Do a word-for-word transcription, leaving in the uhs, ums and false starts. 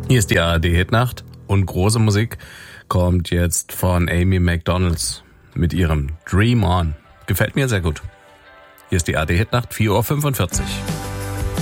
Hier ist die A R D-Hitnacht und große Musik kommt jetzt von Amy McDonalds mit ihrem Dream On. Gefällt mir sehr gut. Hier ist die A R D-Hitnacht, vier Uhr fünfundvierzig.